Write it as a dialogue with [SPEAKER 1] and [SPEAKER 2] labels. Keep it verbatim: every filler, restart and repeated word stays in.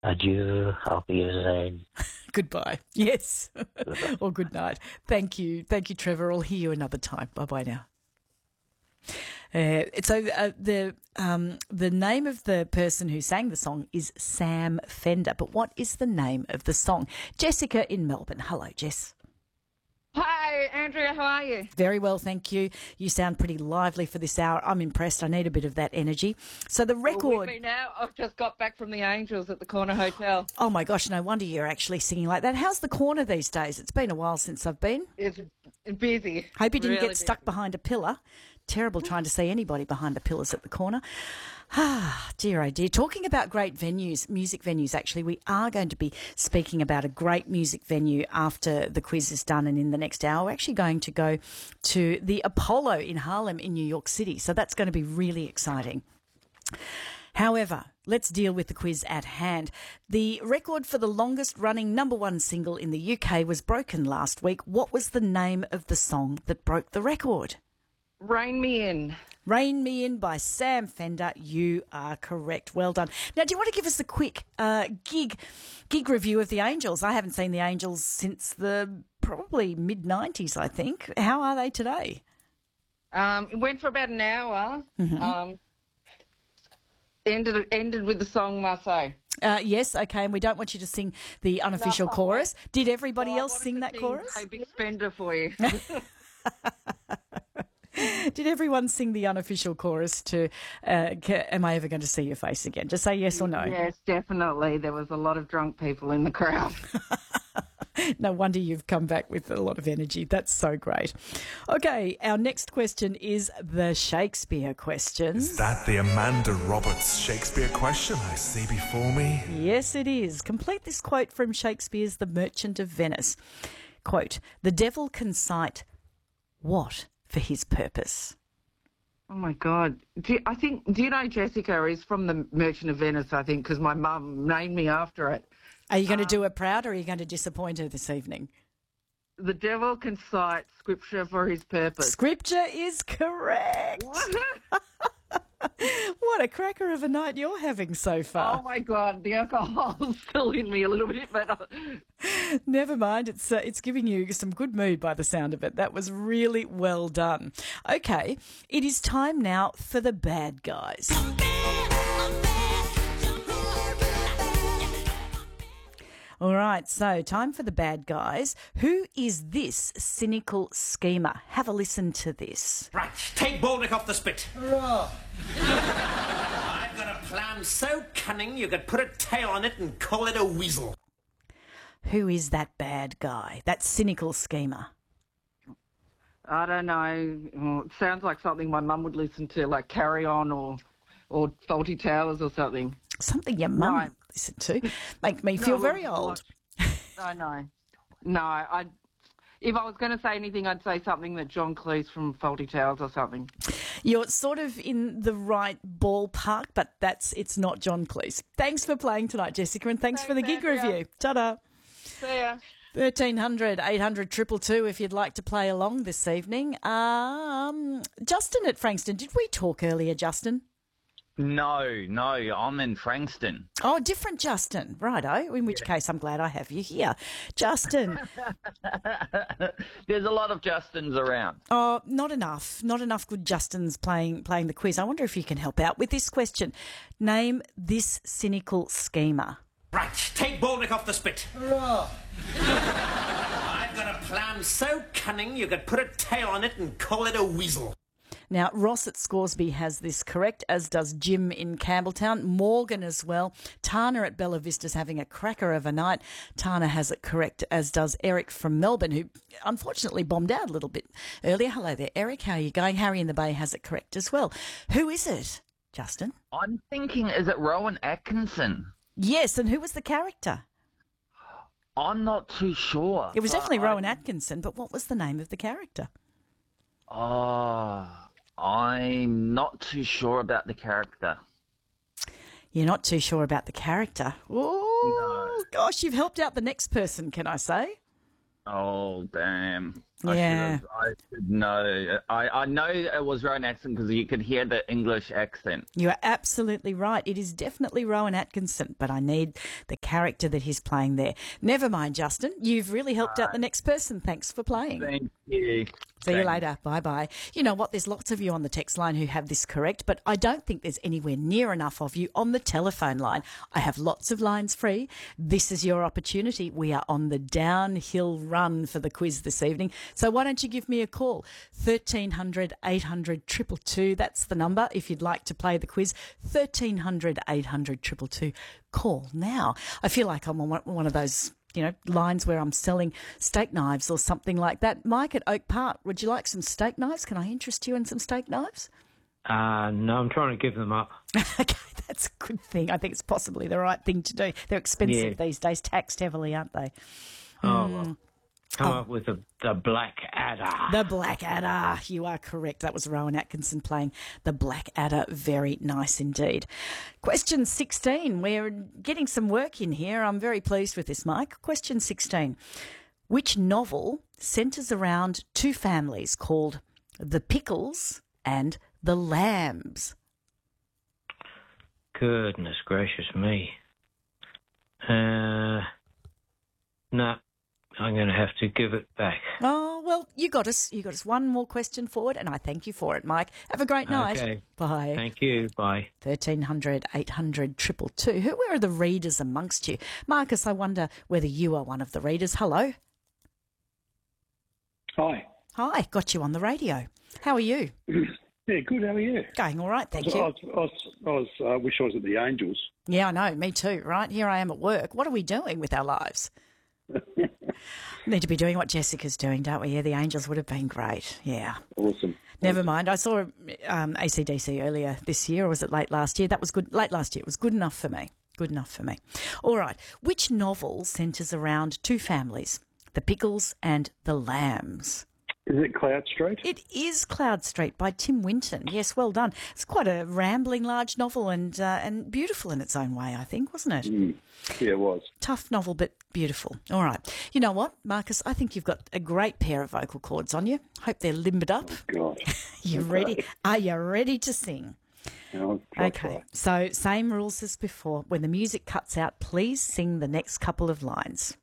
[SPEAKER 1] Adieu, auf Wiedersehen.
[SPEAKER 2] Goodbye. Yes. Or good night. Thank you. Thank you, Trevor. I'll hear you another time. Bye-bye now. Uh, so uh, the um, the name of the person who sang the song is Sam Fender. But what is the name of the song? Jessica in Melbourne. Hello, Jess.
[SPEAKER 3] Hi, Andrea. How are you?
[SPEAKER 2] Very well, thank you. You sound pretty lively for this hour. I'm impressed. I need a bit of that energy. So the record...
[SPEAKER 3] Well, with me now, I've just got back from the Angels at the Corner Hotel.
[SPEAKER 2] Oh, my gosh, no wonder you're actually singing like that. How's the Corner these days? It's been a while since I've been.
[SPEAKER 3] It's busy.
[SPEAKER 2] Hope you didn't
[SPEAKER 3] Really
[SPEAKER 2] get stuck
[SPEAKER 3] busy.
[SPEAKER 2] behind a pillar. Terrible trying to see anybody behind the pillars at the corner. Ah, dear, oh dear. Talking about great venues, music venues, actually, we are going to be speaking about a great music venue after the quiz is done and in the next hour. We're actually going to go to the Apollo in Harlem in New York City. So that's going to be really exciting. However, let's deal with the quiz at hand. The record for the longest running number one single in the U K was broken last week. What was the name of the song that broke the record?
[SPEAKER 3] Rain Me In.
[SPEAKER 2] Rain Me In by Sam Fender. You are correct. Well done. Now, do you want to give us a quick uh, gig gig review of the Angels? I haven't seen the Angels since the probably mid nineties, I think. How are they today?
[SPEAKER 3] Um, it went for about an hour.
[SPEAKER 2] Mm-hmm.
[SPEAKER 3] Um, ended ended with the song Marseille.
[SPEAKER 2] Uh, yes, okay, and we don't want you to sing the unofficial
[SPEAKER 3] No.
[SPEAKER 2] chorus. Did everybody
[SPEAKER 3] Well, I
[SPEAKER 2] else
[SPEAKER 3] wanted
[SPEAKER 2] sing
[SPEAKER 3] to
[SPEAKER 2] that
[SPEAKER 3] sing
[SPEAKER 2] chorus?
[SPEAKER 3] A big spender for you.
[SPEAKER 2] Did everyone sing the unofficial chorus to uh, ca- Am I Ever Going to See Your Face Again? Just say yes or no.
[SPEAKER 3] Yes, definitely. There was a lot of drunk people in the crowd.
[SPEAKER 2] No wonder you've come back with a lot of energy. That's so great. Okay, our next question is the Shakespeare question.
[SPEAKER 4] Is that the Amanda Roberts Shakespeare question I see before me?
[SPEAKER 2] Yes, it is. Complete this quote from Shakespeare's The Merchant of Venice. Quote, "The devil can cite what for his purpose?"
[SPEAKER 3] Oh, my God. Do you, I think, do you know Jessica is from the Merchant of Venice, I think, because my mum named me after it.
[SPEAKER 2] Are you going to do her proud or are you going to disappoint her this evening?
[SPEAKER 3] The devil can cite scripture for his purpose.
[SPEAKER 2] Scripture is correct. What a cracker of a night you're having so
[SPEAKER 3] Oh,
[SPEAKER 2] far.
[SPEAKER 3] my God. The alcohol's still in me a little bit, but... uh,
[SPEAKER 2] Never mind, it's uh, it's giving you some good mood by the sound of it. That was really well done. Okay, it is time now for the bad guys. All right, so time for the bad guys. Who is this cynical schemer? Have a listen to this.
[SPEAKER 5] Right, take Baldock off the spit. I've got a plan so cunning you could put a tail on it and call it a weasel.
[SPEAKER 2] Who is that bad guy, that cynical schemer?
[SPEAKER 3] I don't know. Oh, it sounds like something my mum would listen to, like Carry On or or Faulty Towers or something.
[SPEAKER 2] Something your mum
[SPEAKER 3] No.
[SPEAKER 2] listened to. Make me feel
[SPEAKER 3] No,
[SPEAKER 2] very
[SPEAKER 3] well,
[SPEAKER 2] old.
[SPEAKER 3] I know. No, I. If I was going to say anything, I'd say something that John Cleese from Faulty Towers or something.
[SPEAKER 2] You're sort of in the right ballpark, but that's it's not John Cleese. Thanks for playing tonight, Jessica, and thanks, for the
[SPEAKER 3] Thanks,
[SPEAKER 2] gig
[SPEAKER 3] Andrea.
[SPEAKER 2] review. Ta-da.
[SPEAKER 3] See ya.
[SPEAKER 2] thirteen hundred, eight hundred, two two two if you'd like to play along this evening. Um, Justin at Frankston. Did we talk earlier, Justin?
[SPEAKER 6] No, no, I'm in Frankston.
[SPEAKER 2] Oh, different Justin. Righto. In which case, I'm glad I have you here. Justin.
[SPEAKER 6] There's a lot of Justins around.
[SPEAKER 2] Oh, not enough. Not enough good Justins playing playing the quiz. I wonder if you can help out with this question. Name this cynical schemer.
[SPEAKER 5] Right, take Baldock off the spit. I've got a plan so cunning you could put a tail on it and call it a weasel.
[SPEAKER 2] Now, Ross at Scoresby has this correct, as does Jim in Campbelltown, Morgan as well. Tana at Bella Vista's having a cracker of a night. Tana has it correct, as does Eric from Melbourne, who unfortunately bombed out a little bit earlier. Hello there, Eric. How are you going? Harry in the Bay has it correct as well. Who is it, Justin?
[SPEAKER 6] I'm thinking, is it Rowan Atkinson?
[SPEAKER 2] Yes, and who was the character?
[SPEAKER 6] I'm not too sure.
[SPEAKER 2] It was
[SPEAKER 6] but
[SPEAKER 2] definitely
[SPEAKER 6] I-
[SPEAKER 2] Rowan Atkinson, but what was the name of the character?
[SPEAKER 6] Oh, I'm not too sure about the character.
[SPEAKER 2] You're not too sure about the character. Oh, gosh, you've helped out the next person, can I say?
[SPEAKER 6] Oh, damn. I
[SPEAKER 2] Yeah.
[SPEAKER 6] should have, I should know. I, I know it was Rowan Atkinson because you could hear the English accent.
[SPEAKER 2] You are absolutely right. It is definitely Rowan Atkinson, but I need the character that he's playing there. Never mind, Justin. You've really helped out the next person. Thanks for playing.
[SPEAKER 6] Thank you.
[SPEAKER 2] See you
[SPEAKER 6] Thanks.
[SPEAKER 2] later. Bye-bye. You know what? There's lots of you on the text line who have this correct, but I don't think there's anywhere near enough of you on the telephone line. I have lots of lines free. This is your opportunity. We are on the downhill run for the quiz this evening. So why don't you give me a call? thirteen hundred, eight hundred, two two two. That's the number if you'd like to play the quiz. thirteen hundred, eight hundred, two two two. Call now. I feel like I'm on one one of those, you know, lines where I'm selling steak knives or something like that. Mike at Oak Park, would you like some steak knives? Can I interest you in some steak knives?
[SPEAKER 1] Uh, no, I'm trying to give them up.
[SPEAKER 2] Okay, that's a good thing. I think it's possibly the right thing to do. They're expensive
[SPEAKER 1] Yeah.
[SPEAKER 2] these days, taxed heavily, aren't they?
[SPEAKER 1] Oh, well. Come up with the, the Black Adder.
[SPEAKER 2] The Black Adder. You are correct. That was Rowan Atkinson playing the Black Adder. Very nice indeed. Question sixteen. We're getting some work in here. I'm very pleased with this, Mike. Question sixteen. Which novel centres around two families called the Pickles and the Lambs?
[SPEAKER 1] Goodness gracious me. Uh, no, I'm going to have to give it back.
[SPEAKER 2] Oh, well, you got us. You got us one more question forward, and I thank you for it, Mike. Have a great night.
[SPEAKER 1] Okay.
[SPEAKER 2] Bye.
[SPEAKER 1] Thank you. Bye.
[SPEAKER 2] thirteen hundred, eight hundred, two two two. Who where are the readers amongst you? Marcus, I wonder whether you are one of the readers. Hello.
[SPEAKER 7] Hi.
[SPEAKER 2] Hi, got you on the radio. How are you?
[SPEAKER 7] Yeah, good. How are you?
[SPEAKER 2] Going all right, thank
[SPEAKER 7] I
[SPEAKER 2] you.
[SPEAKER 7] was, I was, I was, uh, wish I was at the Angels.
[SPEAKER 2] Yeah, I know, me too, right? Here I am at work. What are we doing with our lives? Need to be doing what Jessica's doing, don't we? Yeah, the Angels would have been great. Yeah.
[SPEAKER 7] Awesome.
[SPEAKER 2] Never mind. I saw um, A C D C earlier this year, or was it late last year? That was good. Late last year. It was good enough for me. Good enough for me. All right. Which novel centres around two families, the Pickles and the Lambs?
[SPEAKER 7] Is it Cloud Street?
[SPEAKER 2] It is Cloud Street by Tim Winton. Yes, well done. It's quite a rambling, large novel and uh, and beautiful in its own way, I think, wasn't it?
[SPEAKER 7] Mm. Yeah, it was.
[SPEAKER 2] Tough novel, but beautiful. All right. You know what, Marcus? I think you've got a great pair of vocal cords on you. Hope they're limbered up.
[SPEAKER 7] God.
[SPEAKER 2] You ready? Are you ready to sing?
[SPEAKER 7] No, try,
[SPEAKER 2] Okay.
[SPEAKER 7] try.
[SPEAKER 2] So same rules as before. When the music cuts out, please sing the next couple of lines.